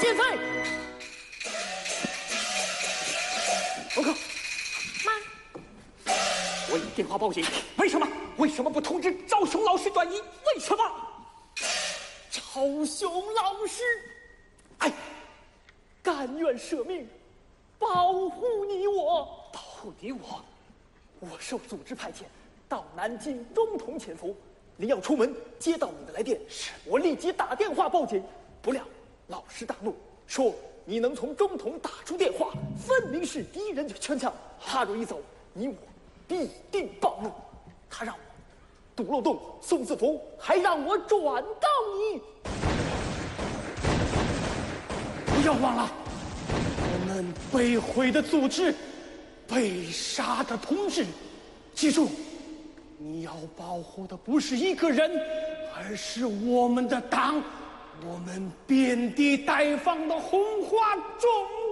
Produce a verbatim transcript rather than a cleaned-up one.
劫匪！龙哥，慢！我以电话报警，为什么？为什么不通知赵雄老师转移？为什么？赵雄老师，哎，甘愿舍命，保护你我，保护你我。我受组织派遣，到南京中统潜伏。临要出门，接到你的来电，我立即打电话报警。不料老师大怒，说你能从中统打出电话，分明是敌人的圈枪。他若一走，你我必定暴露。他让我堵漏洞、送字符，还让我转告你。不要忘了，我们被毁的组织，被杀的同志，记住。你要保护的不是一个人，而是我们的党，我们遍地待放的红花中